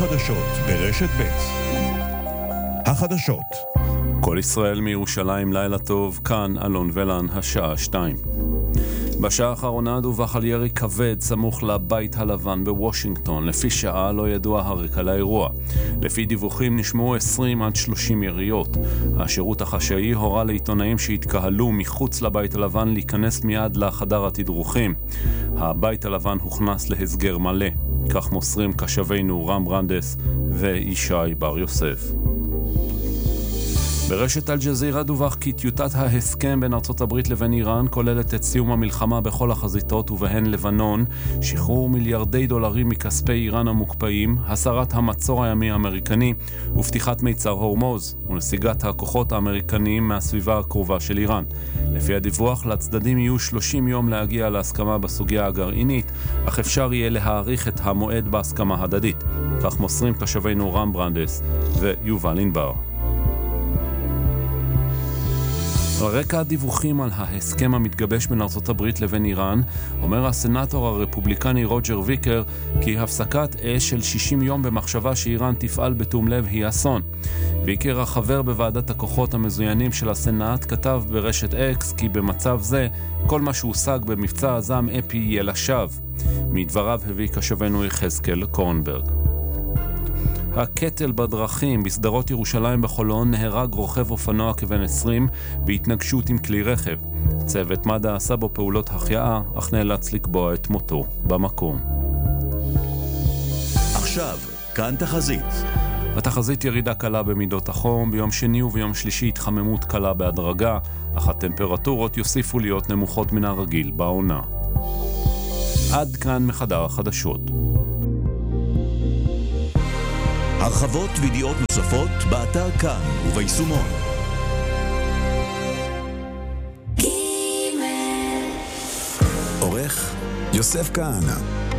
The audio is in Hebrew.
החדשות ברשת ב'. החדשות. כל ישראל מירושלים, לילה טוב, כאן אלון ולן, השעה 2. בשעה האחרונה דווח על ירי כבד סמוך לבית הלבן בוושינגטון. לפי שעה לא ידוע הרקע לאירוע. לפי דיווחים נשמעו 20 עד 30 יריות. השירות החשאי הורה לעיתונאים שהתקהלו מחוץ לבית הלבן להיכנס מיד לחדר התדרוכים. הבית הלבן הוכנס להסגר מלא. כך מוסרים קשבינו רם ברנדס וישי בר יוסף. ברשת אל-ג'זירה דווח כי טיוטת ההסכם בין ארצות הברית לבין איראן כוללת את סיום המלחמה בכל החזיתות ובהן לבנון, שחרור מיליארדי דולרים מכספי איראן המוקפאים, הסרת המצור הימי האמריקני ופתיחת מיצר הורמוז ונסיגת הכוחות האמריקניים מהסביבה הקרובה של איראן. לפי הדיווח, לצדדים יהיו 30 יום להגיע להסכמה בסוגיה הגרעינית, אך אפשר יהיה להאריך את המועד בהסכמה הדדית. כך מוסרים קשבינו רם ברנדס ויובל ענבר. על רקע הדיווחים על ההסכם המתגבש בין ארצות הברית לבין איראן, אומר הסנאטור הרפובליקני רוג'ר ויקר כי הפסקת אש של 60 יום במחשבה שאיראן תפעל בתום לב היא אסון. ויקר, החבר בוועדת הכוחות המזוינים של הסנאט, כתב ברשת אקס כי במצב זה כל מה שהושג במבצע הזעם אפי יהיה לשווא. מדבריו הביא קשבנו יחזקאל קורנברג. הקטל בדרכים בסדרות ירושלים בחולון, נהרג רוכב אופנוע כבן 20 בהתנגשות עם כלי רכב. צוות מד"א עשה בו פעולות החייאה, אך נאלץ לקבוע את מותו במקום. עכשיו, כאן תחזית. התחזית ירידה קלה במידות החום, ביום שני וביום שלישי התחממות קלה בהדרגה, אך הטמפרטורות יוסיפו להיות נמוכות מן הרגיל בעונה. עד כאן מחדר החדשות. הרחבות וידיעות נוספות באתר כאן וביישומון. עורך יוסף כהנא.